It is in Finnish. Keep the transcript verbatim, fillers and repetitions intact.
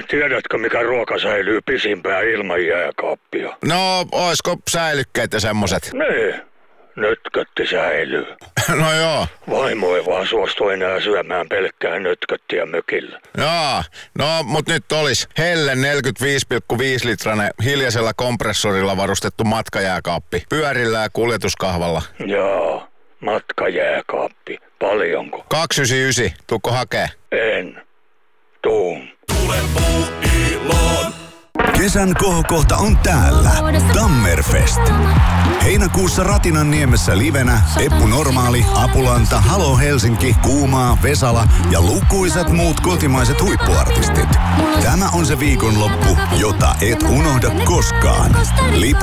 Tiedätkö, mikä ruoka säilyy pisimpään ilman jääkaappia? No, oisko säilykkeet ja semmoset? Niin, nötkötti säilyy. No joo. Vaimo ei vaan suostu enää syömään pelkkää nötköttiä mökillä. Joo, no mut nyt olis Helle neljäkymmentäviisi pilkku viisi litranen hiljaisella kompressorilla varustettu matkajääkaappi. Pyörillä ja kuljetuskahvalla. Joo, matkajääkaappi. Paljonko? kaksisataayhdeksänkymmentäyhdeksän. Tuukko hakee? En. Tuun. Tule Puuiloon. Kesän kohokohta on täällä. Tammerfest. Heinäkuussa Ratinanniemessä livenä Eppu Normaali, Apulanta, Halo Helsinki, Kuumaa, Vesala ja lukuisat muut kotimaiset huippuartistit. Tämä on se viikonloppu, jota et unohda koskaan. Liput